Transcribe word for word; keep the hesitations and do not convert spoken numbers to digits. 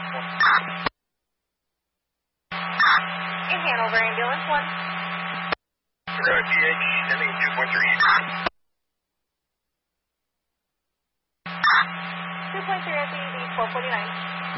In Hanover, ambulance one. T H, sending two point three. two point three at the four forty-nine.